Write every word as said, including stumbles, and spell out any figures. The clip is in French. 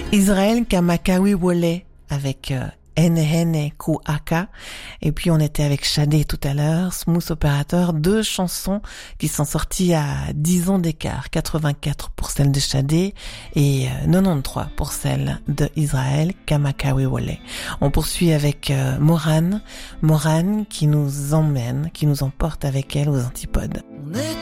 Israël Kamakawi Wole avec euh, Hene Hene Kuaka. Et puis on était avec Shadé tout à l'heure, Smooth Operator, deux chansons qui sont sorties à dix ans d'écart, quatre-vingt-quatre pour celle de Shadé et euh, quatre-vingt-treize pour celle de Israël Kamakawi Wole. On poursuit avec euh, Morane, Morane qui nous emmène, qui nous emporte avec elle aux antipodes. On est